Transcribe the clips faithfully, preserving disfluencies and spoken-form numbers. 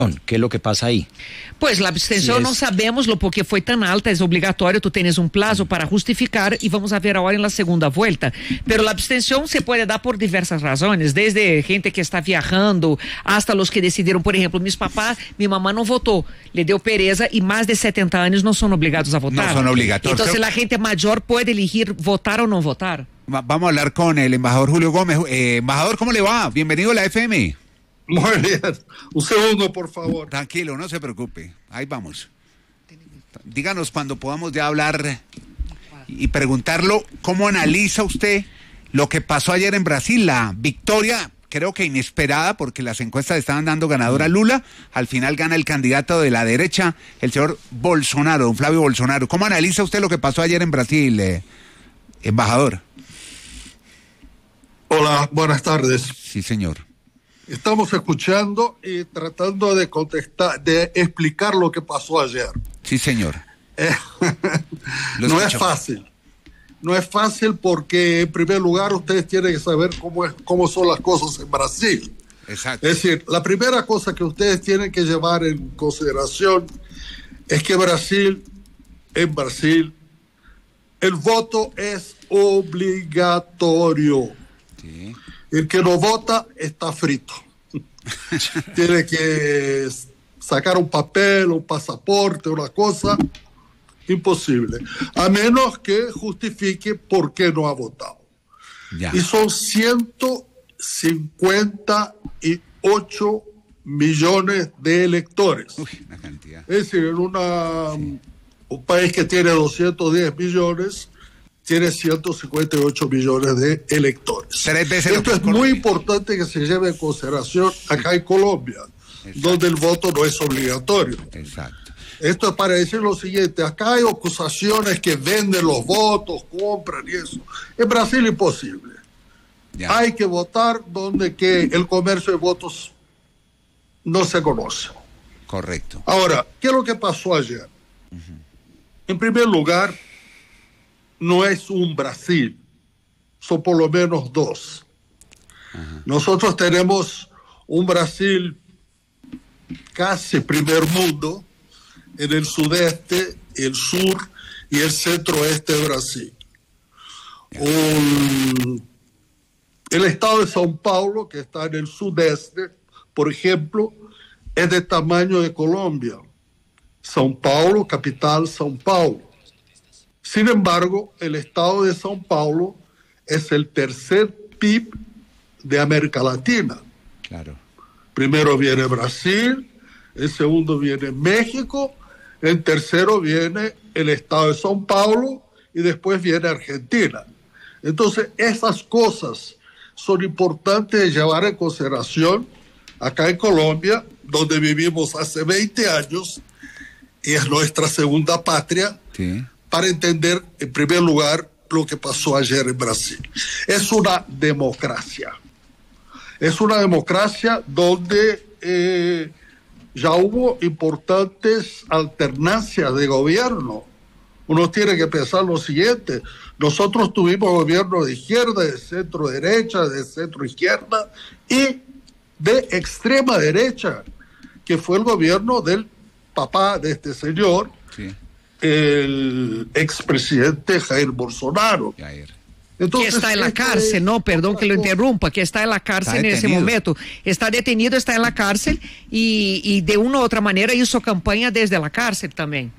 ¿Qué es lo que pasa ahí? Pues la abstención Sí, no es... sabemos lo por qué fue tan alta, es obligatorio, tú tienes un plazo para justificar y vamos a ver ahora en la segunda vuelta. Pero la abstención se puede dar por diversas razones, desde gente que está viajando hasta los que decidieron, por ejemplo, mis papás, mi mamá no votó, le dio pereza y más de setenta años no son obligados a votar. No son obligatorios. Entonces la gente mayor puede elegir votar o no votar. Vamos a hablar con el embajador Julio Gómez. Eh, embajador, ¿cómo le va? Bienvenido a la F M. Muy bien, un segundo por favor. Tranquilo, no se preocupe, ahí vamos. Díganos cuando podamos ya hablar y preguntarlo, ¿cómo analiza usted lo que pasó ayer en Brasil? La victoria, creo que inesperada, porque las encuestas estaban dando ganador a Lula, al final gana el candidato de la derecha, el señor Bolsonaro, don Flavio Bolsonaro. ¿Cómo analiza usted lo que pasó ayer en Brasil, eh, embajador? Hola, buenas tardes. Sí, señor. Estamos escuchando y tratando de contestar, de explicar lo que pasó ayer. Sí, señor. Eh, no es fácil. No es fácil porque, en primer lugar, ustedes tienen que saber cómo, es, cómo son las cosas en Brasil. Exacto. Es decir, la primera cosa que ustedes tienen que llevar en consideración es que Brasil, en Brasil, el voto es obligatorio. Sí. El que no vota está frito. Tiene que sacar un papel, un pasaporte, una cosa. Imposible. A menos que justifique por qué no ha votado. Ya. Y son ciento cincuenta y ocho millones de electores. Uy, una cantidad. Es decir, en una, sí. un país que tiene doscientos diez millones... tiene ciento cincuenta y ocho millones de electores. Tres veces Esto es muy importante que se lleve en consideración acá en Colombia, exacto, donde el voto no es obligatorio. Exacto. Esto es para decir lo siguiente, acá hay acusaciones que venden los votos, compran y eso. En Brasil imposible. Ya. Hay que votar donde que el comercio de votos no se conoce. Correcto. Ahora, ¿qué es lo que pasó ayer? Uh-huh. En primer lugar, no es un Brasil, son por lo menos dos. Uh-huh. Nosotros tenemos un Brasil casi primer mundo en el sudeste, el sur y el centro-oeste de Brasil. Yeah. Un, el estado de São Paulo, que está en el sudeste, por ejemplo, es de tamaño de Colombia. São Paulo, capital São Paulo. Sin embargo, el estado de São Paulo es el tercer P I B de América Latina. Claro. Primero viene Brasil, el segundo viene México, el tercero viene el estado de São Paulo y después viene Argentina. Entonces, esas cosas son importantes de llevar en consideración acá en Colombia, donde vivimos hace veinte años y es nuestra segunda patria. Sí. Para entender, en primer lugar, lo que pasó ayer en Brasil. Es una democracia. Es una democracia donde eh, ya hubo importantes alternancias de gobierno. Uno tiene que pensar lo siguiente. Nosotros tuvimos gobierno de izquierda, de centro derecha, de centro izquierda y de extrema derecha, que fue el gobierno del papá de este señor, sí, el expresidente Jair Bolsonaro. Jair. Entonces, que está en la cárcel, no, perdón que lo interrumpa, que está en la cárcel en ese momento. Está detenido, está en la cárcel y, y de una u otra manera hizo campaña desde la cárcel también.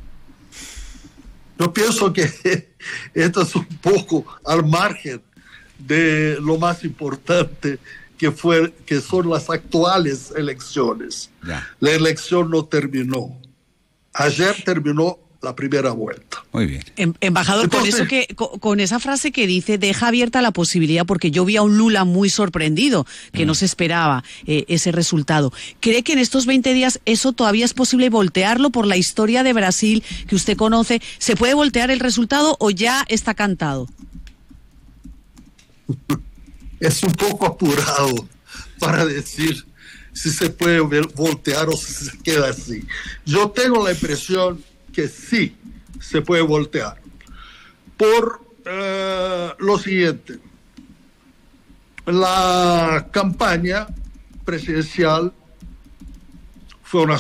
Yo pienso que esto es un poco al margen de lo más importante que, fue, que son las actuales elecciones. Ya. La elección no terminó. Ayer terminó la primera vuelta. Muy bien. Em, embajador, Entonces, con eso que, con, con esa frase que dice, deja abierta la posibilidad, porque yo vi a un Lula muy sorprendido, que mm. no se esperaba eh, ese resultado. ¿Cree que en estos veinte días eso todavía es posible voltearlo por la historia de Brasil que usted conoce? ¿Se puede voltear el resultado o ya está cantado? Es un poco apurado para decir si se puede voltear o si se queda así. Yo tengo la impresión que sí se puede voltear por eh, lo siguiente: la campaña presidencial fue una